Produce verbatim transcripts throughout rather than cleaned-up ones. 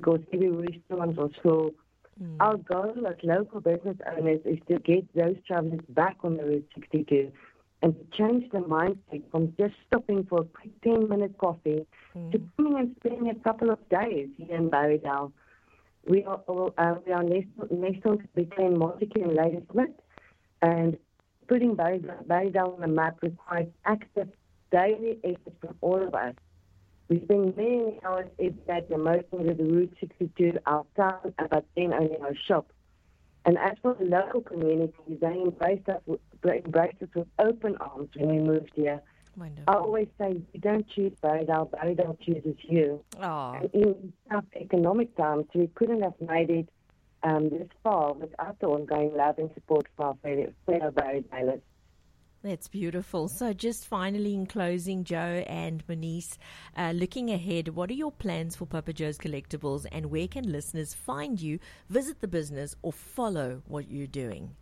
because every restaurant was full. Mm. Our goal as local business owners is to get those travelers back on the Route sixty-two and to change the mindset from just stopping for a quick ten-minute coffee mm. to coming and spending a couple of days here in Barrydale. We are uh, we are nestled between Montague and Ladysmith, and putting Barrydale on the map requires active daily effort from all of us. We spend many hours every day promoting the Route sixty-two, our town, about then only our shop. And as for the local community, they embraced us, embraced us with open arms when we moved here. Wonderful. I always say, you don't choose Barrydale, Barrydale chooses you. Aww. And in tough economic times, we couldn't have made it um, this far without the ongoing love and support from our fellow, fellow Barrydalers. That's beautiful. So just finally in closing, Joe and Moniece, uh, looking ahead, what are your plans for Papa Joe's Collectibles, and where can listeners find you, visit the business, or follow what you're doing?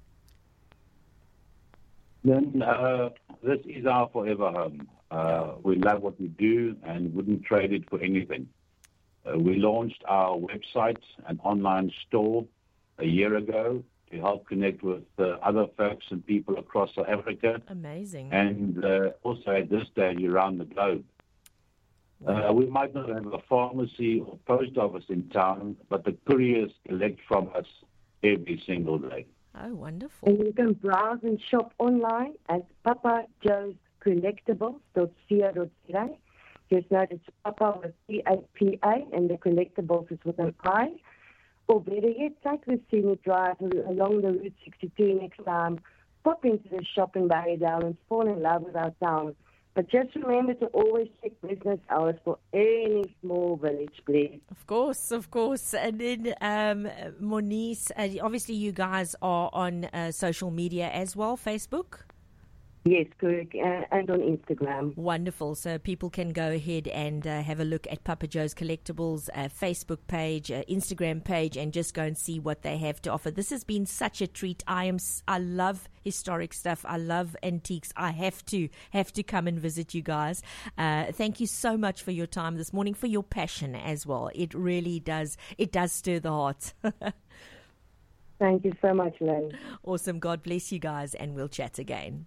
Then uh, this is our forever home. Uh, we love what we do and wouldn't trade it for anything. Uh, we launched our website, an online store, a year ago, to help connect with uh, other folks and people across South Africa. Amazing. And uh, also at this stage around the globe. Wow. Uh, we might not have a pharmacy or post office in town, but the couriers collect from us every single day. Oh, wonderful. And you can browse and shop online at papa joes collectibles dot co dot za. Just note it's Papa with P A P A and the collectibles is with an I. Or better yet, take the scenic drive along the Route sixty-two next time, pop into the shop in Barrydale and fall in love with our town. But just remember to always check business hours for any small village, please. Of course, of course. And then, um, Moniece, uh, obviously you guys are on uh, social media as well, Facebook? Yes, correct, uh, and on Instagram. Wonderful. So people can go ahead and uh, have a look at Papa Joe's Collectibles uh, Facebook page, uh, Instagram page, and just go and see what they have to offer. This has been such a treat. I am. I love historic stuff. I love antiques. I have to have to come and visit you guys. Uh, thank you so much for your time this morning, for your passion as well. It really does. It does stir the heart. Thank you so much, Lynn. Awesome. God bless you guys, and we'll chat again.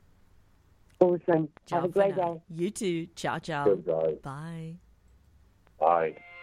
Awesome. Ciao Have a great now. day. You too. Ciao, ciao. Good day. Bye. Bye.